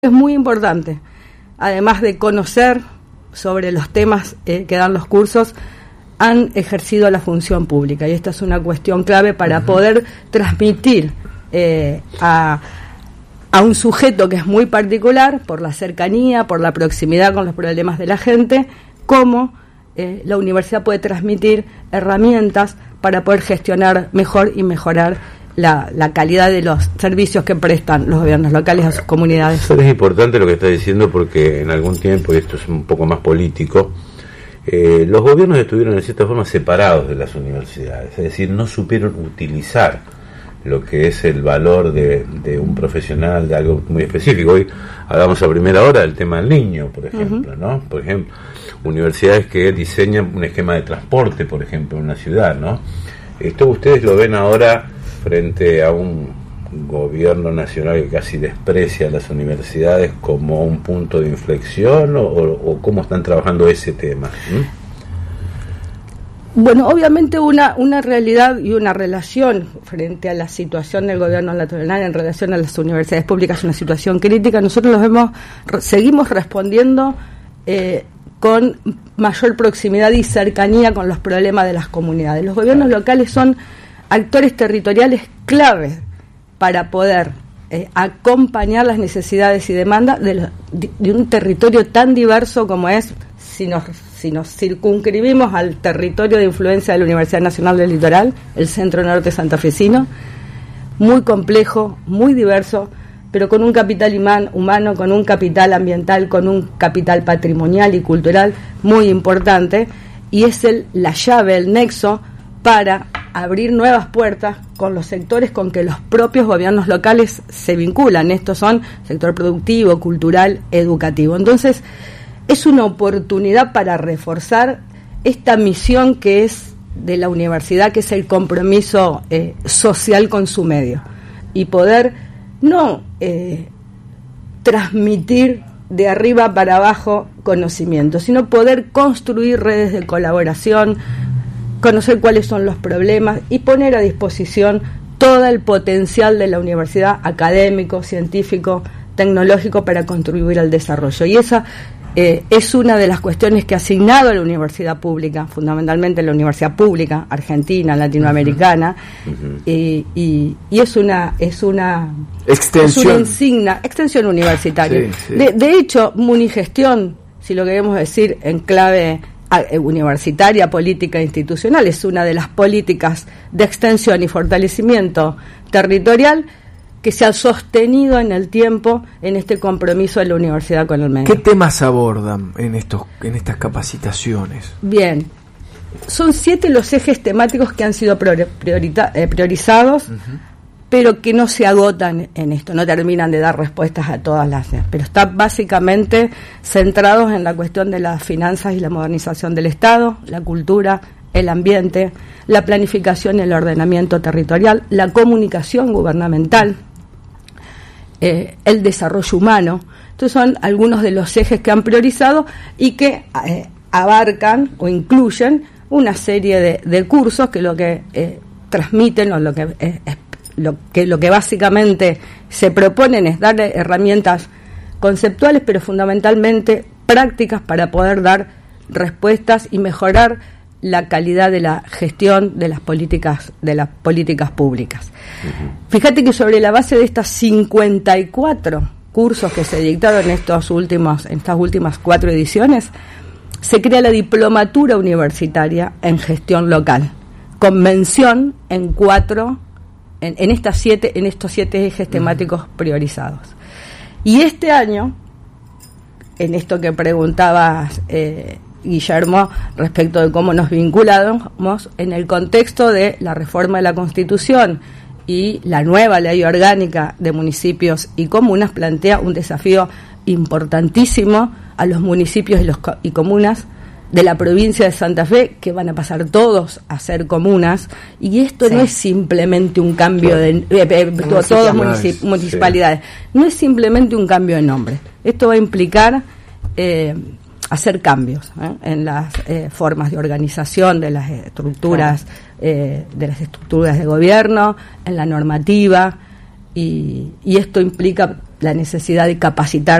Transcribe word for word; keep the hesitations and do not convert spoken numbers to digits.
Es muy importante, además de conocer sobre los temas eh, que dan los cursos, han ejercido la función pública, y esta es una cuestión clave para uh-huh. poder transmitir eh, a, a un sujeto que es muy particular, por la cercanía, por la proximidad con los problemas de la gente, cómo eh, la universidad puede transmitir herramientas para poder gestionar mejor y mejorar La, la calidad de los servicios que prestan los gobiernos locales a sus comunidades. Eso es importante lo que está diciendo, porque en algún tiempo, y esto es un poco más político, eh, los gobiernos estuvieron en cierta forma separados de las universidades, es decir, no supieron utilizar lo que es el valor de, de un profesional, de algo muy específico. Hoy hablamos a primera hora del tema del niño, por ejemplo, uh-huh. ¿no? Por ejemplo, universidades que diseñan un esquema de transporte, por ejemplo, en una ciudad, ¿no? Esto ustedes lo ven ahora frente a un gobierno nacional que casi desprecia a las universidades, como un punto de inflexión, o, o cómo están trabajando ese tema. ¿Mm? Bueno, obviamente una una realidad y una relación frente a la situación del gobierno nacional en relación a las universidades públicas es una situación crítica. Nosotros los vemos, seguimos respondiendo eh, con mayor proximidad y cercanía con los problemas de las comunidades. Los gobiernos locales son actores territoriales claves para poder eh, acompañar las necesidades y demandas de, lo, de, de un territorio tan diverso como es, si nos, si nos circunscribimos al territorio de influencia de la Universidad Nacional del Litoral, el Centro Norte Santafesino, muy complejo, muy diverso, pero con un capital imán, humano, con un capital ambiental, con un capital patrimonial y cultural muy importante, y es el, la llave, el nexo para abrir nuevas puertas con los sectores con que los propios gobiernos locales se vinculan. Estos son sector productivo, cultural, educativo. Entonces, es una oportunidad para reforzar esta misión que es de la universidad, que es el compromiso eh, social con su medio, y poder no eh, transmitir de arriba para abajo conocimiento, sino poder construir redes de colaboración, conocer cuáles son los problemas y poner a disposición todo el potencial de la universidad académico, científico, tecnológico para contribuir al desarrollo. Y esa eh, es una de las cuestiones que ha asignado la universidad pública, fundamentalmente la universidad pública argentina, latinoamericana, uh-huh. y, y, y es una es una extensión, es una insignia, extensión universitaria. Sí, sí. De, de hecho, Munigestión, si lo queremos decir en clave universitaria, política e institucional, es una de las políticas de extensión y fortalecimiento territorial que se ha sostenido en el tiempo en este compromiso de la universidad con el medio. ¿Qué temas abordan en estos en estas capacitaciones? Bien, son siete los ejes temáticos que han sido priori- priorita- eh, priorizados, uh-huh. pero que no se agotan en esto, no terminan de dar respuestas a todas las, pero están básicamente centrados en la cuestión de las finanzas y la modernización del Estado, la cultura, el ambiente, la planificación y el ordenamiento territorial, la comunicación gubernamental, eh, el desarrollo humano. Estos son algunos de los ejes que han priorizado y que eh, abarcan o incluyen una serie de, de cursos que lo que eh, transmiten o lo que eh, Lo que, lo que básicamente se proponen es darle herramientas conceptuales, pero fundamentalmente prácticas para poder dar respuestas y mejorar la calidad de la gestión de las políticas de las políticas públicas. Uh-huh. Fíjate que sobre la base de estas cincuenta y cuatro cursos que se dictaron en estos últimos en estas últimas cuatro ediciones, se crea la diplomatura universitaria en gestión local, con mención en cuatro En, en estas siete, en estos siete ejes temáticos priorizados. Y este año, en esto que preguntabas, eh, Guillermo, respecto de cómo nos vinculamos, en el contexto de la reforma de la Constitución y la nueva ley orgánica de municipios y comunas, plantea un desafío importantísimo a los municipios y, los, y comunas de la provincia de Santa Fe, que van a pasar todos a ser comunas, y esto sí. no es simplemente un cambio de eh, eh, no, todas municip- municipalidades, sí. no es simplemente un cambio de nombre. Esto va a implicar eh, hacer cambios ¿eh? en las eh, formas de organización de las estructuras, eh, de las estructuras de gobierno, en la normativa, y, y esto implica la necesidad de capacitar